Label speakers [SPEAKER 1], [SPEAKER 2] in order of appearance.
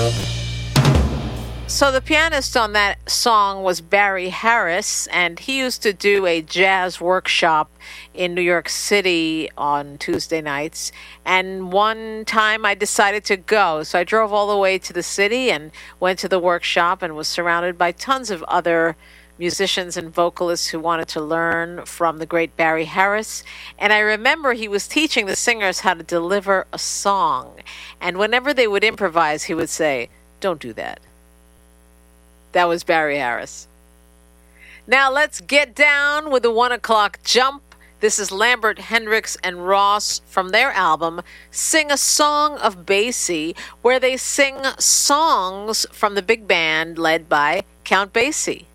[SPEAKER 1] So the pianist on that song was Barry Harris, and he used to do a jazz workshop in New York City on Tuesday nights. And one time I decided to go. So I drove all the way to the city and went to the workshop and was surrounded by tons of other musicians and vocalists who wanted to learn from the great Barry Harris. And I remember he was teaching the singers how to deliver a song. And whenever they would improvise, he would say, "Don't do that." That was Barry Harris. Now let's get down with the 1 o'clock jump. This is Lambert Hendricks and Ross from their album, Sing a Song of Basie, where they sing songs from the big band led by Count Basie.